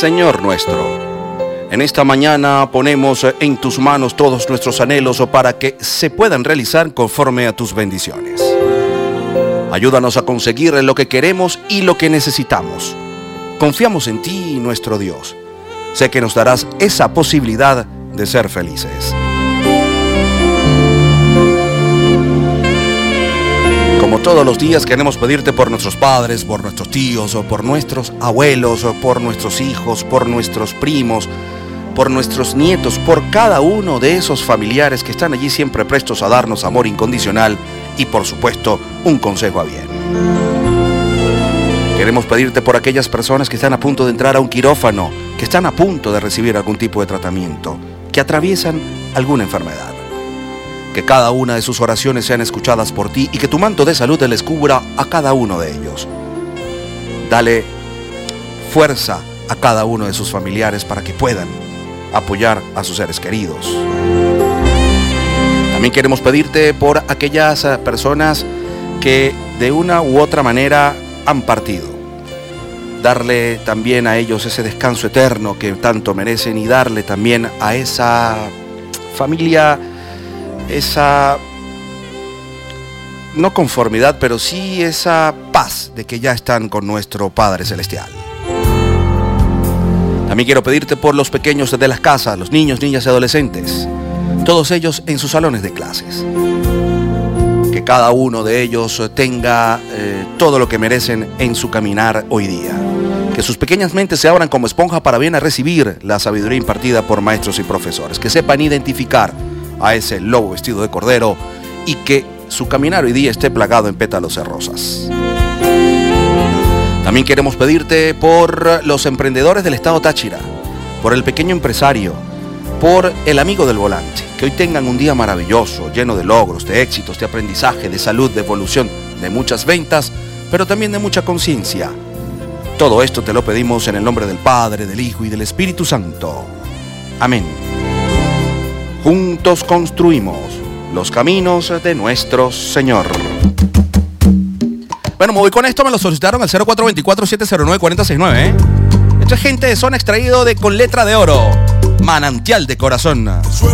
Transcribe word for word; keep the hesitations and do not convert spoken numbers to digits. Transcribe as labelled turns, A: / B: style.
A: Señor nuestro, en esta mañana ponemos en tus manos todos nuestros anhelos para que se puedan realizar conforme a tus bendiciones. Ayúdanos a conseguir lo que queremos y lo que necesitamos. Confiamos en ti, nuestro Dios. Sé que nos darás esa posibilidad de ser felices. Como todos los días queremos pedirte por nuestros padres, por nuestros tíos, o por nuestros abuelos, o por nuestros hijos, por nuestros primos, por nuestros nietos, por cada uno de esos familiares que están allí siempre prestos a darnos amor incondicional y, por supuesto, un consejo a bien. Queremos pedirte por aquellas personas que están a punto de entrar a un quirófano, que están a punto de recibir algún tipo de tratamiento, que atraviesan alguna enfermedad. Que cada una de sus oraciones sean escuchadas por ti y que tu manto de salud les cubra a cada uno de ellos. Dale fuerza a cada uno de sus familiares para que puedan apoyar a sus seres queridos. También queremos pedirte por aquellas personas que de una u otra manera han partido. Darle también a ellos ese descanso eterno que tanto merecen y darle también a esa familia esa, no conformidad, pero sí esa paz de que ya están con nuestro Padre Celestial. También quiero pedirte por los pequeños de las casas, los niños, niñas y adolescentes, todos ellos en sus salones de clases. Que cada uno de ellos tenga eh, todo lo que merecen en su caminar hoy día. Que sus pequeñas mentes se abran como esponja para bien a recibir la sabiduría impartida por maestros y profesores. Que sepan identificar a ese lobo vestido de cordero y que su caminar hoy día esté plagado en pétalos de rosas. También queremos pedirte por los emprendedores del estado Táchira, por el pequeño empresario, por el amigo del volante, que hoy tengan un día maravilloso, lleno de logros, de éxitos, de aprendizaje, de salud, de evolución, de muchas ventas, pero también de mucha conciencia. Todo esto te lo pedimos en el nombre del Padre, del Hijo y del Espíritu Santo. Amén. Juntos construimos los caminos de nuestro Señor. Bueno, me voy con esto, me lo solicitaron al cero cuatro dos cuatro, siete cero nueve, cuatro cero seis nueve. ¿eh? Esto es gente de Zona extraído de Con Letra de Oro, Manantial de Corazón.